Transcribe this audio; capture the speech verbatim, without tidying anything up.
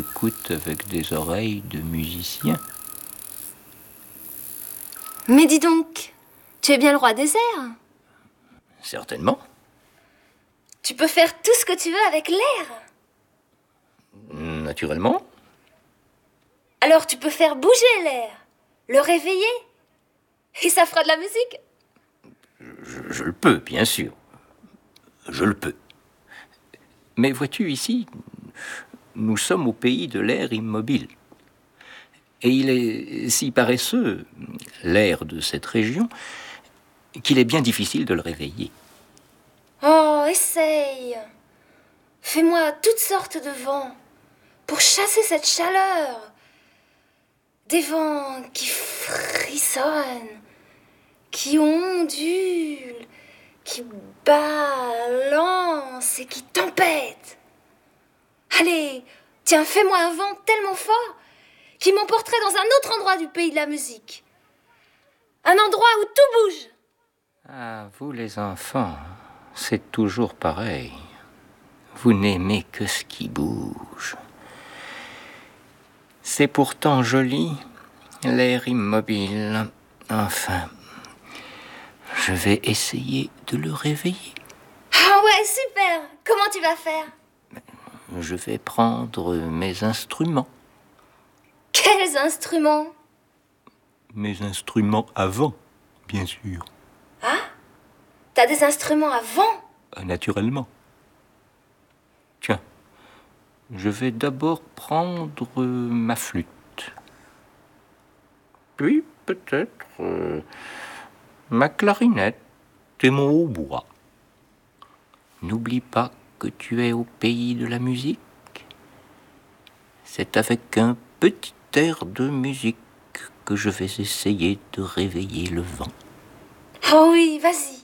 écoute avec des oreilles de musicien. Mais dis donc, tu es bien le roi des airs. Certainement. Tu peux faire tout ce que tu veux avec l'air. Naturellement. Alors tu peux faire bouger l'air, le réveiller, et ça fera de la musique. Je, je le peux, bien sûr. Je le peux. Mais vois-tu, ici, nous sommes au pays de l'air immobile. Et il est si paresseux, l'air de cette région, qu'il est bien difficile de le réveiller. Oh, essaye. Fais-moi toutes sortes de vents pour chasser cette chaleur. Des vents qui frissonnent, qui ondulent, qui balancent et qui tempêtent. Allez, tiens, fais-moi un vent tellement fort qui m'emporterait dans un autre endroit du pays de la musique. Un endroit où tout bouge. Ah, vous les enfants, c'est toujours pareil. Vous n'aimez que ce qui bouge. C'est pourtant joli, l'air immobile. Enfin, je vais essayer de le réveiller. Ah ouais, super. Comment tu vas faire? Je vais prendre mes instruments. Quels instruments? Mes instruments à vent, bien sûr. Ah? T'as des instruments à vent? Naturellement. Tiens, je vais d'abord prendre ma flûte. Puis peut-être euh, ma clarinette et mon hautbois. N'oublie pas que tu es au pays de la musique. C'est avec un petit air de musique que je vais essayer de réveiller le vent. Oh oui, vas-y.